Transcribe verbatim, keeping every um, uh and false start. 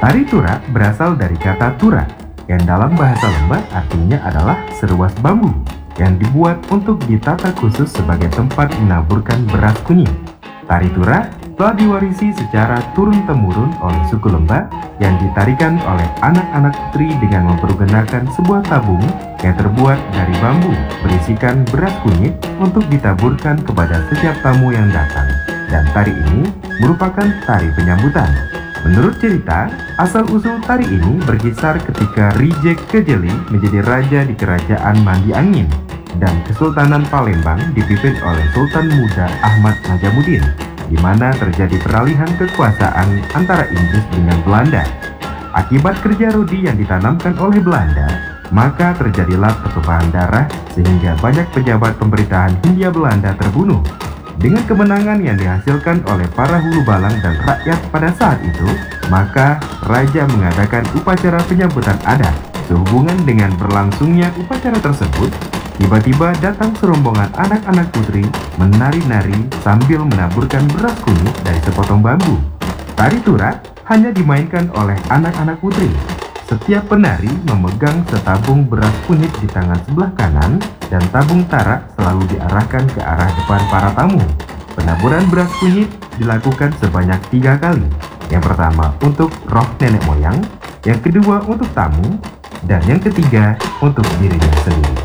Tari Tura berasal dari kata tura, yang dalam bahasa Lembah artinya adalah seruas bambu, yang dibuat untuk ditata khusus sebagai tempat menaburkan beras kunyit. Tari Tura telah diwarisi secara turun-temurun oleh suku Lembah yang ditarikan oleh anak-anak putri dengan mempergunakan sebuah tabung yang terbuat dari bambu berisikan beras kunyit untuk ditaburkan kepada setiap tamu yang datang. Dan tari ini merupakan tari penyambutan. Menurut cerita, asal-usul tari ini berkisar ketika Rijek Kejeli menjadi raja di kerajaan Mandi Angin dan Kesultanan Palembang dipimpin oleh Sultan Muda Ahmad Najamuddin, di mana terjadi peralihan kekuasaan antara Inggris dengan Belanda. Akibat kerja rodi yang ditanamkan oleh Belanda, maka terjadilah pertumpahan darah sehingga banyak pejabat pemerintahan Hindia Belanda terbunuh. Dengan kemenangan yang dihasilkan oleh para hulu balang dan rakyat pada saat itu, maka raja mengadakan upacara penyambutan adat. Sehubungan dengan berlangsungnya upacara tersebut, tiba-tiba datang serombongan anak-anak putri menari-nari sambil menaburkan beras kunyit dari sepotong bambu. Tari Tura hanya dimainkan oleh anak-anak putri. Setiap penari memegang setabung beras kunyit di tangan sebelah kanan dan tabung tarak selalu diarahkan ke arah depan para tamu. Penaburan beras kunyit dilakukan sebanyak tiga kali. Yang pertama untuk roh nenek moyang, yang kedua untuk tamu, dan yang ketiga untuk dirinya sendiri.